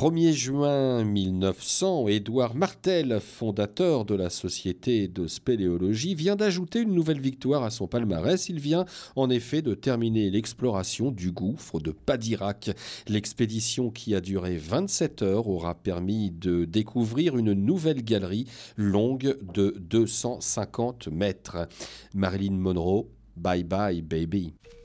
1er juin 1900, Édouard Martel, fondateur de la Société de spéléologie, vient d'ajouter une nouvelle victoire à son palmarès. Il vient en effet de terminer l'exploration du gouffre de Padirac. L'expédition qui a duré 27 heures aura permis de découvrir une nouvelle galerie longue de 250 mètres. Marilyn Monroe, bye bye baby.